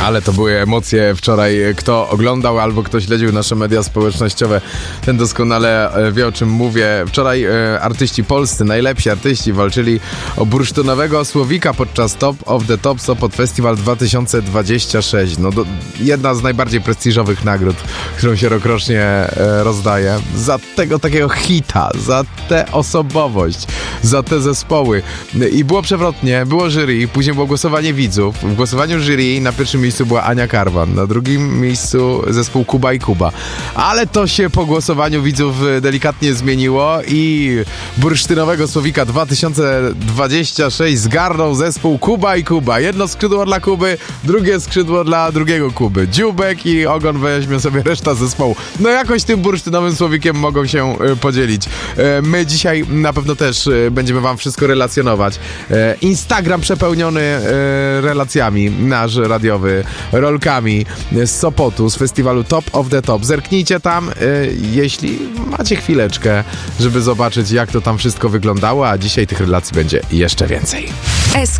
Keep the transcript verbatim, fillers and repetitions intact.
Ale to były emocje wczoraj. Kto oglądał albo kto śledził nasze media społecznościowe, ten doskonale wie, o czym mówię. Wczoraj e, artyści polscy, najlepsi artyści walczyli o bursztynowego słowika podczas Top of the Top Sopot Festival dwa tysiące dwudziesty szósty. No, do, jedna z najbardziej prestiżowych nagród, którą się rokrocznie e, rozdaje. Za tego takiego hita, za tę osobowość, za te zespoły. I było przewrotnie, było jury, później było głosowanie widzów. W głosowaniu jury na pierwszym miejscu była Ania Karwan, na drugim miejscu zespół Kuba i Kuba. Ale to się po głosowaniu widzów delikatnie zmieniło i bursztynowego słowika dwa tysiące dwudziesty szósty zgarnął zespół Kuba i Kuba. Jedno skrzydło dla Kuby, drugie skrzydło dla drugiego Kuby. Dziubek i Ogon weźmie sobie reszta zespołu. No jakoś tym bursztynowym słowikiem mogą się y, podzielić. Y, my dzisiaj na pewno też y, będziemy wam wszystko relacjonować. Y, Instagram przepełniony y, relacjami, nasz radiowy, rolkami z Sopotu, z festiwalu Top of the Top. Zerknijcie tam, y, jeśli macie chwileczkę, żeby zobaczyć, jak to tam wszystko wyglądało, a dzisiaj tych relacji będzie jeszcze więcej.